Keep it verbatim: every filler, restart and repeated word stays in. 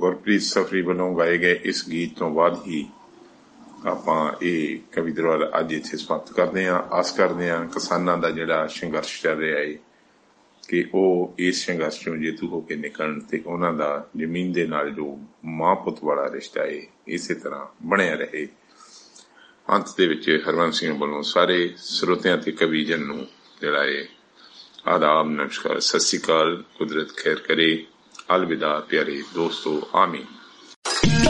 ਗੁਰਪ੍ਰੀਤ ਸਫਰੀ ਵੱਲੋਂ ਗਾਏ ਗਏ ਇਸ ਗੀਤ ਤੋਂ ਬਾਅਦ ਹੀ ਆਪਾਂ ਇਹ ਕਵੀ ਦਰਬਾਰ ਅੱਜ ਇੱਥੇ ਸਮਾਪਤ ਕਰਦੇ ਹਾਂ। ਆਸ ਕਰਦੇ ਹਾਂ ਕਿਸਾਨਾਂ ਦਾ ਜਿਹੜਾ ਸੰਘਰਸ਼ ਚੱਲ ਰਿਹਾ ਹੈ ਕਿ ਉਹ ਇਸ ਸੰਘਰਸ਼ ਚੋਂ ਜੇਤੂ ਹੋ ਕੇ ਨਿਕਲਣ ਤੇ ਉਹਨਾਂ ਦਾ ਜ਼ਮੀਨ ਦੇ ਨਾਲ ਜੋ ਮਾਂ ਪੁੱਤ ਵਾਲਾ ਰਿਸ਼ਤਾ ਹੈ ਇਸੇ ਤਰ੍ਹਾਂ ਬਣਿਆ ਰਹੇ। ਅੰਤ ਦੇ ਵਿੱਚ ਹਰਵੰਸ ਸਿੰਘ ਵੱਲੋਂ ਸਾਰੇ ਸਰੋਤਿਆਂ ਤੇ ਕਵੀ ਜਨ ਨੂੰ ਜਿਹੜਾ ਹੈ ਆਦਾਬ, ਨਮਸਕਾਰ, ਸਤਿ ਸ਼੍ਰੀ ਅਕਾਲ, ਕੁਦਰਤ ਖੈਰ ਕਰੇ, अलविदा प्यारे दोस्तों, आमीन।